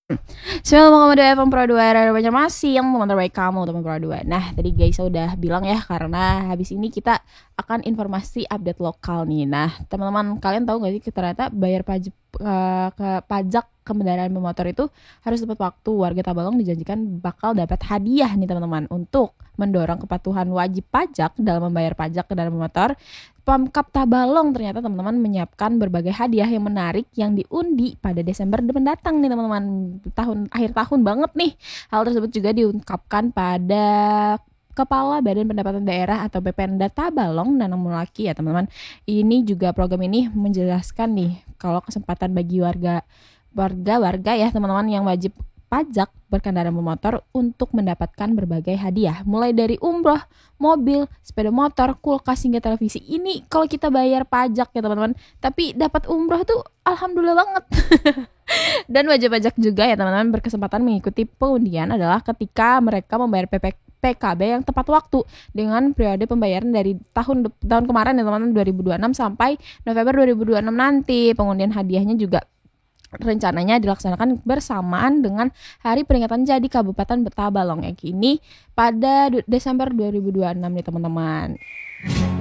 Selamat malam dari FM Pro 2 Radio Banjarmasin, teman terbaik kamu teman Pro 2. Nah tadi guys saya udah bilang ya, karena habis ini kita akan informasi update lokal nih. Nah teman-teman, kalian tahu gak sih ternyata bayar pajak ke pajak kendaraan bermotor itu harus tepat waktu. Warga Tabalong dijanjikan bakal dapat hadiah nih teman-teman. Untuk mendorong kepatuhan wajib pajak dalam membayar pajak kendaraan bermotor, Pemkap Tabalong ternyata teman-teman menyiapkan berbagai hadiah yang menarik yang diundi pada Desember mendatang nih teman-teman. Akhir tahun banget nih. Hal tersebut juga diungkapkan pada Kepala Badan Pendapatan Daerah atau BPNDA Tabalong, Nanang Mulaki ya teman-teman. Ini juga program ini menjelaskan nih kalau kesempatan bagi warga ya teman-teman yang wajib pajak berkendaraan bermotor untuk mendapatkan berbagai hadiah, mulai dari umroh, mobil, sepeda motor, kulkas hingga televisi. Ini kalau kita bayar pajak ya teman-teman, tapi dapat umroh tuh alhamdulillah banget. Dan wajib pajak juga ya teman-teman berkesempatan mengikuti pengundian adalah ketika mereka membayar PKB yang tepat waktu dengan periode pembayaran dari tahun kemarin ya teman-teman, 2026 sampai November 2026 nanti. Pengundian hadiahnya juga rencananya dilaksanakan bersamaan dengan Hari Peringatan Jadi Kabupaten Tabalong yang kini pada Desember 2026 nih teman-teman.